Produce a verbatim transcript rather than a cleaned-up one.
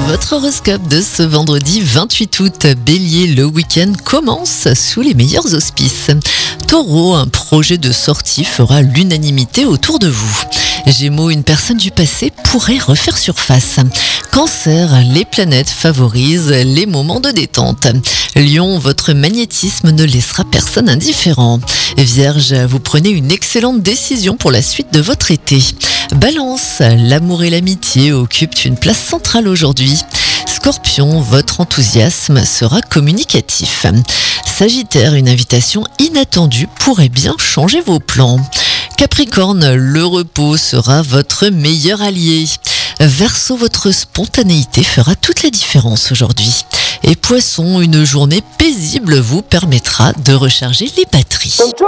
Votre horoscope de ce vendredi vingt-huit août. Bélier, le week-end commence sous les meilleurs auspices. Taureau, un projet de sortie fera l'unanimité autour de vous. Gémeaux, une personne du passé pourrait refaire surface. Cancer, les planètes favorisent les moments de détente. Lion, votre magnétisme ne laissera personne indifférent. Vierge, vous prenez une excellente décision pour la suite de votre été. Balance, l'amour et l'amitié occupent une place centrale aujourd'hui. Scorpion, votre enthousiasme sera communicatif. Sagittaire, une invitation inattendue pourrait bien changer vos plans. Capricorne, le repos sera votre meilleur allié. Verseau, votre spontanéité fera toute la différence aujourd'hui. Et Poisson, une journée paisible vous permettra de recharger les batteries.